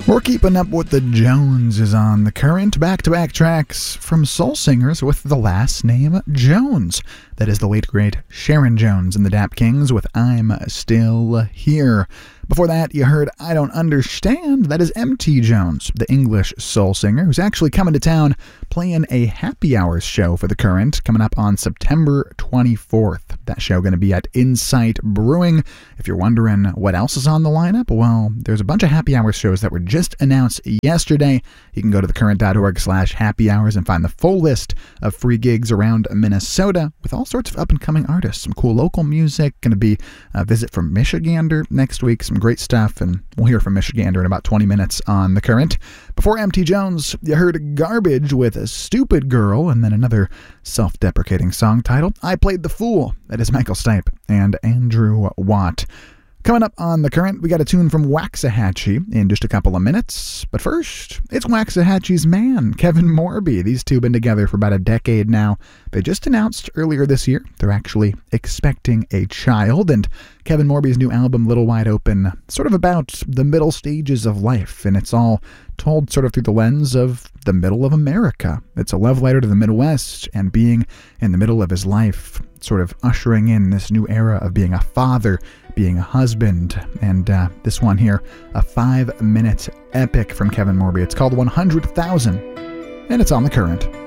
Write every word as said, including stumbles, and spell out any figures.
We're keeping up with the Joneses on The Current. Back-to-back tracks from soul singers with the last name Jones. That is the late, great Sharon Jones and the Dap Kings with I'm Still Here. Before that, you heard I Don't Understand. That is M T Jones, the English soul singer, who's actually coming to town playing a happy hours show for The Current coming up on September twenty-fourth. That show going to be at Insight Brewing. If you're wondering what else is on the lineup, well, there's a bunch of happy hours shows that were just announced yesterday. You can go to thecurrent.org slash happy hours and find the full list of free gigs around Minnesota with all sorts of up-and-coming artists. Some cool local music. Going to be a visit from Michigander next week. Some great stuff, and we'll hear from Michigander in about twenty minutes on The Current. Before M T Jones, you heard Garbage with a Stupid Girl, and then another self-deprecating song titled I Played the Fool. That is Michael Stipe and Andrew Watt. Coming up on The Current, we got a tune from Waxahachie in just a couple of minutes. But first, it's Waxahachie's man, Kevin Morby. These two have been together for about a decade now. They just announced earlier this year they're actually expecting a child. And Kevin Morby's new album, Little Wide Open, sort of about the middle stages of life. And it's all told sort of through the lens of the middle of America. It's a love letter to the Midwest and being in the middle of his life, sort of ushering in this new era of being a father, being a husband, and uh, this one here, a five-minute epic from Kevin Morby. It's called one hundred thousand, and it's on The Current.